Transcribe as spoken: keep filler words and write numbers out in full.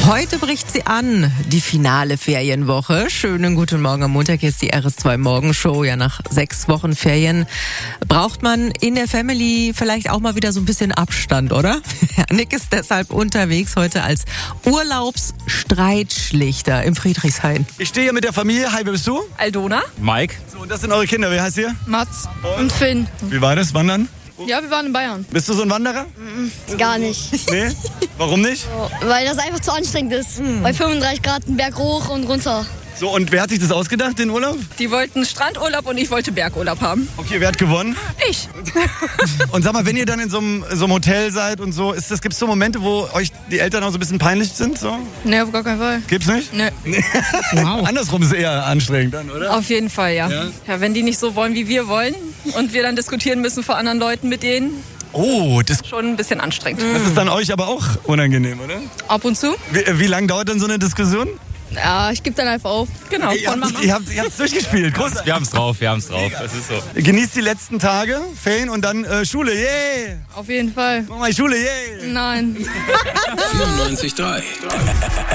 Heute bricht sie an, die finale Ferienwoche. Schönen guten Morgen am Montag, hier ist die R S zwei Morgenshow. Ja, nach sechs Wochen Ferien braucht man in der Family vielleicht auch mal wieder so ein bisschen Abstand, oder? Ja, Nick ist deshalb unterwegs heute als Urlaubsstreitschlichter im Friedrichshain. Ich stehe hier mit der Familie. Hi, wer bist du? Aldona. Mike. So, und das sind eure Kinder. Wer heißt ihr? Mats. Und Finn. Wie war das? Wandern? Ja, wir waren in Bayern. Bist du so ein Wanderer? Gar nicht. Nee? Warum nicht? Weil das einfach zu anstrengend ist. Bei fünfunddreißig Grad einen Berg hoch und runter. So, und wer hat sich das ausgedacht, den Urlaub? Die wollten Strandurlaub und ich wollte Bergurlaub haben. Okay, wer hat gewonnen? Ich. Und sag mal, wenn ihr dann in so einem, so einem Hotel seid und so, ist das, gibt's so Momente, wo euch die Eltern auch so ein bisschen peinlich sind? So? Nee, auf gar keinen Fall. Gibt's nicht? Nee. Wow. Andersrum ist eher anstrengend dann, oder? Auf jeden Fall, ja. Ja? Ja, wenn die nicht so wollen, wie wir wollen und wir dann diskutieren müssen vor anderen Leuten mit denen, Oh, das, schon ein bisschen anstrengend. das ist dann euch aber auch unangenehm, oder? Ab und zu? Wie, wie lange dauert dann so eine Diskussion? Ja, ich gebe dann einfach auf. Genau, Ihr von habt, Mama. ihr habt, ihr habt's durchgespielt. Großartig. Wir haben's drauf, wir haben's drauf. Das ist so. Genießt die letzten Tage, Ferien und dann äh, Schule, yay! Auf jeden Fall. Mach mal Schule, yay! Nein. vierundneunzig Komma drei